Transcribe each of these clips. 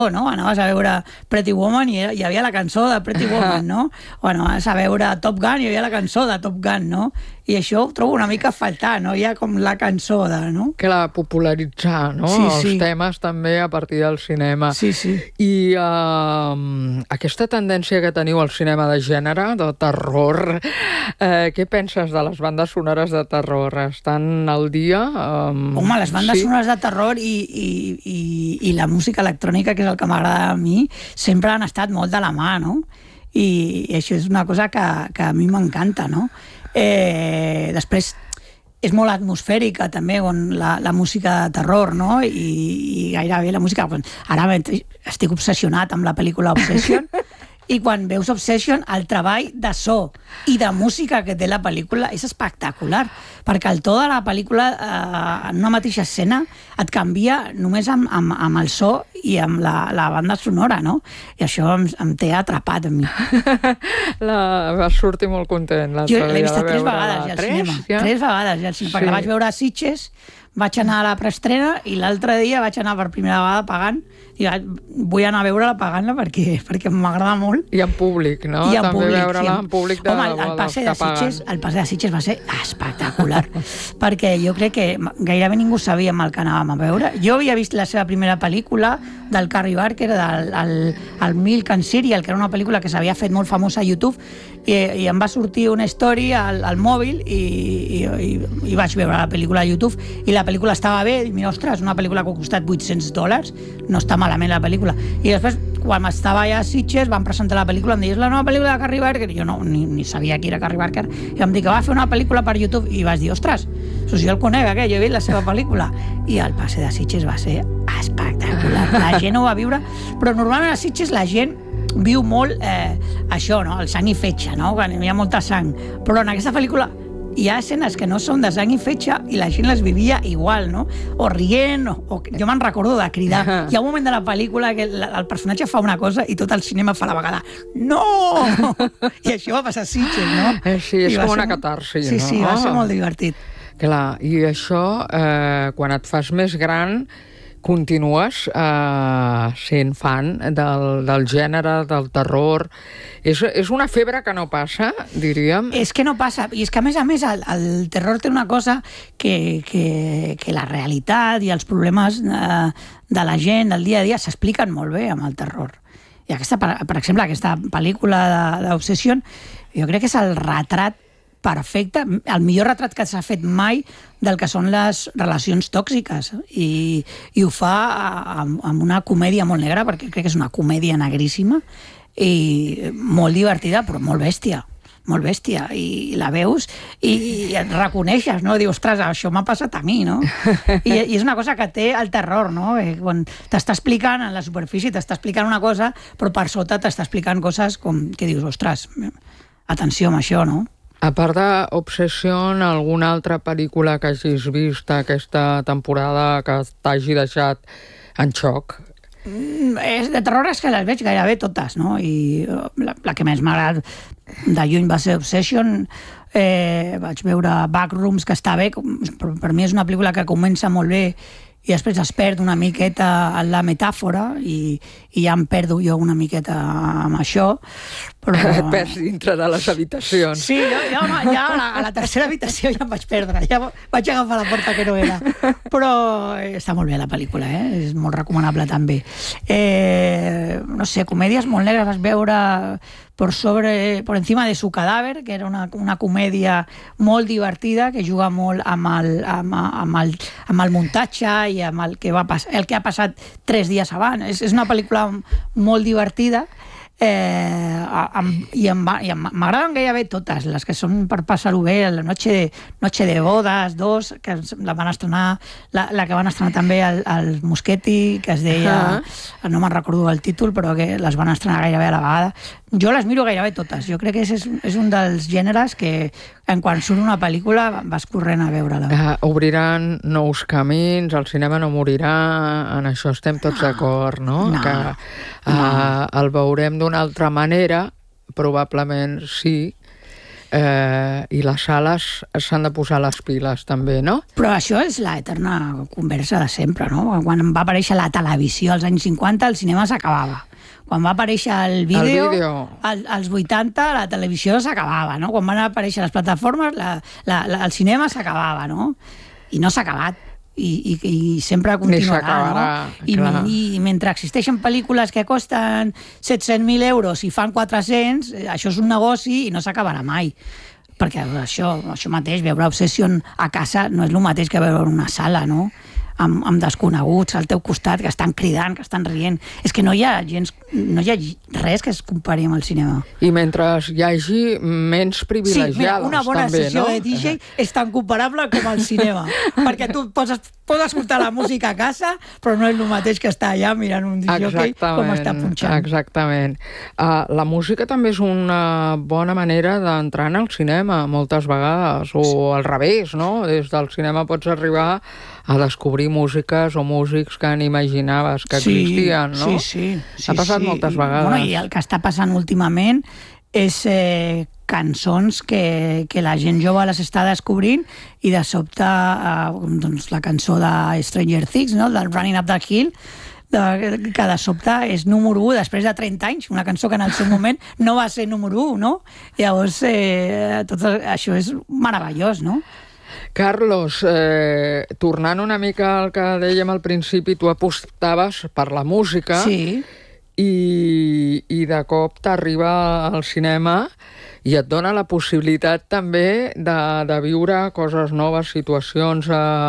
no? Anaves a veure Pretty Woman i hi havia la cançó de Pretty Woman, no? O anaves a veure Top Gun i hi havia la cançó de Top Gun, no? I això ho trobo una mica a faltar, no? Hi ha com la cançó de, no? Que la popularitzar, no? Sí, Els temes també a partir del cinema. Sí, sí. I aquesta tendència que teniu al cinema de gènere, de terror, què penses de les bandes sonores de terror? Estan al dia? Home, les bandes sonores de terror i la música electrònica, que és el que m'agrada a mi, sempre han estat molt de la mà, no? I això és una cosa que a mi m'encanta, no? Després és molt atmosfèrica també la música de terror, no? I gairebé la música... Ara estic obsessionat amb la pel·lícula Obsession i quan veus Obsession, el treball de so i de música que té la pel·lícula és espectacular, perquè el to de la pel·lícula en una mateixa escena et canvia només amb el so i amb la banda sonora, no? I això em té atrapat a mi. Vas sortir molt content l'altre dia. Jo l'he vist 3 vegades ja al cinema. 3 vegades ja al cinema, perquè la vaig veure a Sitges, vaig anar a la preestrena i l'altre dia vaig anar per primera vegada pagant i vull anar a veure-la pagant-la perquè m'agrada molt. I en públic, no? I en també públic, veure-la en públic Home, el passe de Sitges va ser espectacular, perquè jo crec que gairebé ningú sabia el que anàvem a veure. Jo havia vist la seva primera pel·lícula del Carrie Barker, el Milk and Cereal, que era una pel·lícula que s'havia fet molt famosa a YouTube, i em va sortir una story al mòbil i vaig veure la pel·lícula a YouTube i la pel·lícula estava bé, i mira, ostres, una pel·lícula que ha costat $800, no està malament la pel·lícula. I després, quan estava allà a Sitges, van presentar la pel·lícula, em deies, la nova pel·lícula de Carrie Barker, jo ni sabia qui era Carrie Barker, i em dic que va fer una pel·lícula per YouTube, i vaig dir, ostres, jo el conec, jo he vist la seva pel·lícula, i el passe de Sitges va ser espectacular, la gent ho va viure, però normalment a Sitges la gent viu molt això, no? El sang i fetge, no? Quan hi ha molta sang, però en aquesta pel·lícula hi ha escenes que no són de sang i fetge i la gent les vivia igual, no? O rient, jo me'n recordo de cridar. Hi ha un moment de la pel·lícula que el personatge fa una cosa i tot el cinema fa la vegada no! I això va passar a Sitges, no? Sí, és com una catarsi, no? Sí, va ser molt divertit. Clar, i això, quan et fas més gran, continues sent fan del gènere, del terror. És una febre que no passa, diríem? És que no passa, i és que a més el terror té una cosa que la realitat i els problemes de la gent del dia a dia s'expliquen molt bé amb el terror. I per exemple, aquesta pel·lícula d'Obsession, jo crec que és el retrat perfecte, el millor retrat que s'ha fet mai del que són les relacions tòxiques, i ho fa amb una comèdia molt negra, perquè crec que és una comèdia negríssima i molt divertida, però molt bèstia, i la veus i et reconeixes, no? Dius, ostres, això m'ha passat a mi, no? I és una cosa que té el terror, no? Quan t'està explicant en la superfície, t'està explicant una cosa, però per sota t'està explicant coses com que dius, ostres, atenció amb això, no? A part d'Obsession, alguna altra pel·lícula que hagis vist aquesta temporada que t'hagi deixat en xoc? De terror és que les veig gairebé totes, no? I la que més m'ha agradat de lluny va ser Obsession. Vaig veure Backrooms, que està bé, però per mi és una pel·lícula que comença molt bé i després es perd una miqueta en la metàfora i ja em perdo jo una miqueta amb això. Però... Et perds dintre de les habitacions. Sí, ja a la tercera habitació ja em vaig perdre, ja vaig agafar la porta que no era. Però està molt bé la pel·lícula, és molt recomanable també. No sé, comèdies molt negres vas veure por encima de su cadáver, que era una comèdia molt divertida, que juga molt amb el muntatge i amb el que ha passat 3 dies abans. És una pel·lícula molt divertida, i m'agraden gairebé totes, les que són per passar-ho bé. La Noche de Bodas 2, que la van estrenar, la que van estrenar també al Muschetti, que es deia, no me'n recordo el títol, però que les van estrenar gairebé a la vegada. Jo les miro gairebé totes. Jo crec que és un dels gèneres que quan surt una pel·lícula vas corrent a veure-la. Obriran nous camins, el cinema no morirà, en això estem tots d'acord, no? Que el veurem d'una altra manera, probablement sí, I les sales s'han de posar les piles també, no? Però això és l'eterna conversa de sempre, no? Quan va aparèixer la televisió als anys 50, el cinema s'acabava. Quan va aparèixer el vídeo. Als 80 la televisió s'acabava, no? Quan van aparèixer les plataformes, el cinema s'acabava, no? I no s'ha acabat. I sempre continuarà, no? I mentre existeixen pel·lícules que costen 700.000 euros i fan 400, això és un negoci i no s'acabarà mai. Perquè això mateix, veure Obsession a casa no és el mateix que veure una sala, no? Amb desconeguts al teu costat, que estan cridant, que estan rient. És que no hi ha res que es compari amb el cinema. I mentre hi hagi menys privilegiades, sí, una bona també, sessió no? de DJ és tan comparable com el cinema. Perquè tu pots escoltar la música a casa, però no és el mateix que estar allà mirant un DJ com està punxant. Exactament. La música també és una bona manera d'entrar en el cinema, moltes vegades, o al revés, no? Des del cinema pots arribar a descobrir músiques o músics que n'imaginaves que existien, no? Sí. Ha passat moltes vegades. Bueno, i el que està passant últimament és cançons que la gent jove les està descobrint i de sobte doncs la cançó de Stranger Things, no? Del Running Up the Hill, que de sobte és número 1 després de 30 anys, una cançó que en el seu moment no va ser número 1, no? Llavors, tot això és meravellós, no? Carlos, tornant una mica al que dèiem al principi, tu apostaves per la música. Sí. I de cop t'arriba al cinema i et dona la possibilitat també de viure coses noves, situacions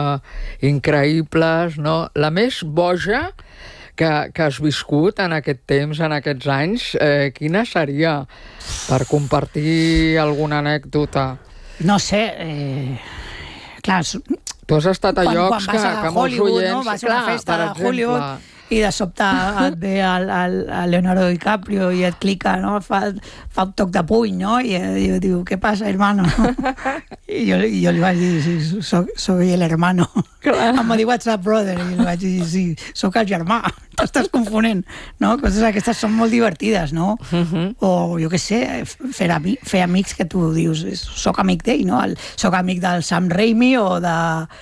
increïbles, no? La més boja que has viscut en aquest temps, en aquests anys, quina seria? Per compartir alguna anècdota. No sé, clar... Tu has estat a llocs que molts oients... No? Vas a una festa de Hollywood i de sobte et ve el Leonardo DiCaprio i et clica, no? Fa un toc de puny, no? I diu, què passa, hermano? I jo li vaig dir, sí, soy el hermano. Em va dir, what's up, brother? I li vaig dir, sí, soc el germà. T'estàs confonent, no? Coses aquestes són molt divertides, no? O, jo què sé, fer amics que tu dius, soc amic d'ell, no? Soc amic del Sam Raimi o de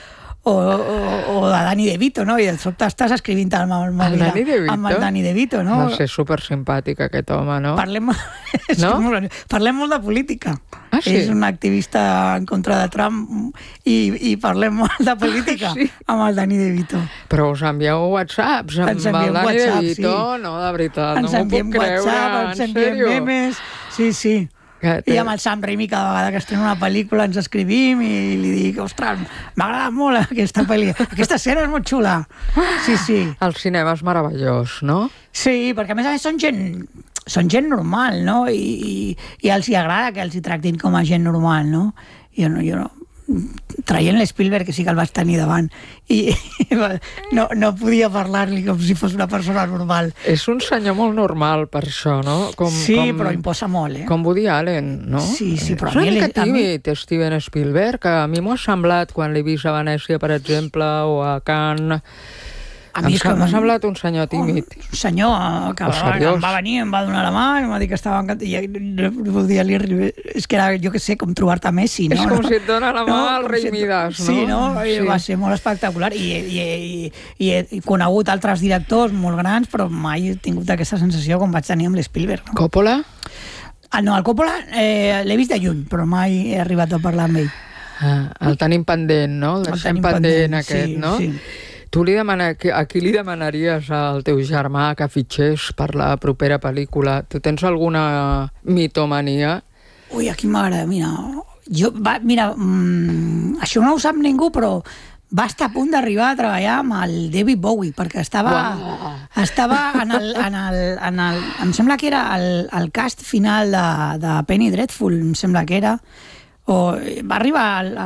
Danny DeVito, no? I de sobte estàs escrivint amb el Danny DeVito, no? No sé, supersimpàtic aquest home, no? Parlem molt de política. Ah, sí? És un activista en contra de Trump i parlem molt de política amb el Danny DeVito. Però us envieu whatsapps amb el Danny DeVito? No, de veritat, no m'ho puc creure. Ens enviem memes, sí. I amb el Sam Raimi cada vegada que estrena una pel·lícula ens escrivim i li dic, ostres, m'ha agradat molt aquesta pel·lícula, aquesta escena és molt xula. Sí. El cinema és meravellós, no? Sí, perquè a més són gent normal, no? I els hi agrada que els hi tractin com a gent normal, no? Jo no. Traient l'Spielberg, que sí que el vaig tenir davant, i no podia parlar-li com si fos una persona normal. És un senyor molt normal per això, no? Però imposa molt, Com Woody Allen, no? Sí, però és una mica tímid, Steven Spielberg, que a mi m'ho ha semblat quan l'he vist a Venècia, per exemple, o a Cannes. M'ha semblat un senyor tímid. Un senyor que em va venir, em va donar la mà, em va dir que estava encantat, i no podia dir-li, és que era, jo què sé, com trobar-te Messi, no? És com si et dona la mà al rei Midas, no? Sí, no? Va ser molt espectacular, i he conegut altres directors molt grans, però mai he tingut aquesta sensació com vaig tenir amb l'Spielberg. Coppola? No, el Coppola l'he vist de lluny, però mai he arribat a parlar amb ell. El tenim pendent, no? El deixem pendent aquest, no? Sí. Tu a qui li demanaries al teu germà que fitxés per la propera pel·lícula? Tu tens alguna mitomania? Ui, a qui m'agrada, això no ho sap ningú, però va estar a punt d'arribar a treballar amb el David Bowie, perquè estava en el em sembla que era el cast final de Penny Dreadful, em sembla que era, o va arribar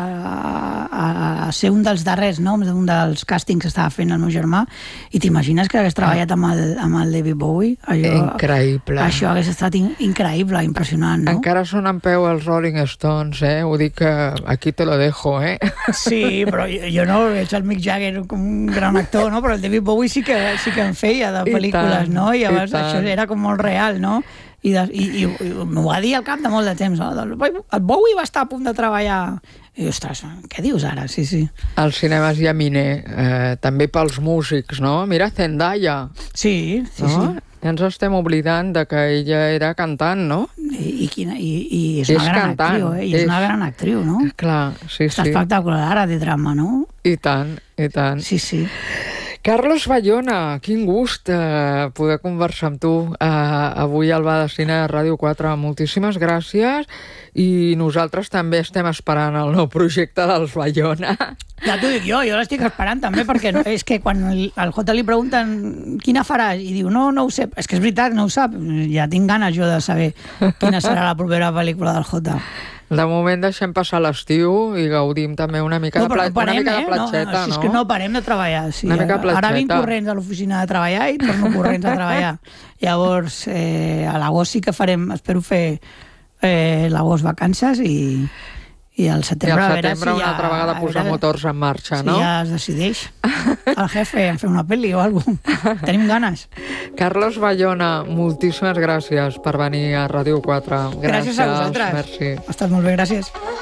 a ser un dels darrers noms d'un dels càstings que estava fent el meu germà, i t'imagines que hagués treballat amb el David Bowie? Increïble. Això hagués estat increïble, impressionant, no? Encara són en peu els Rolling Stones, ho dic aquí te lo dejo, Sí, però jo no veig el Mick Jagger com un gran actor, no? Però el David Bowie sí que en feia de pel·lícules, no? I llavors això era com molt real, no? I m'ho va dir al cap de molt de temps, no? El Bowie va estar a punt de treballar. I, ostres, què dius ara? Sí. Els cinemes Yamine, també pels músics, no? Mira, Zendaya. Sí. Ja ens estem oblidant de que ella era cantant, no? I és una gran actriu, eh? I és una gran actriu, no? Clar, sí. Està espectacular, ara de drama, no? I tant. Sí. Carlos Bayona, quin gust poder conversar amb tu avui al Bar de Cine de Ràdio 4. Moltíssimes gràcies i nosaltres també estem esperant el nou projecte dels Bayona. Ja t'ho dic jo l'estic esperant també, perquè és que quan al Jota li pregunten quina faràs i diu no ho sé, és que és veritat, no ho sap, ja tinc ganes jo de saber quina serà la propera pel·lícula del Jota. De moment deixem passar l'estiu i gaudim també una mica de platxeta, no? És que no parem de treballar. Sí. Una mica platxeta. Ara vinc corrents a l'oficina de treballar i torno corrents a treballar. Llavors, a l'agost sí que farem, espero fer l'agost vacances i al setembre a veure si una altra vegada posar motors en marxa, no? Si ja es decideix el jefe en fer una pel·li o alguna cosa. Tenim ganes. Carlos Bayona, moltíssimes gràcies per venir a Ràdio 4. Gràcies a vosaltres. Merci. Ha estat molt bé, gràcies.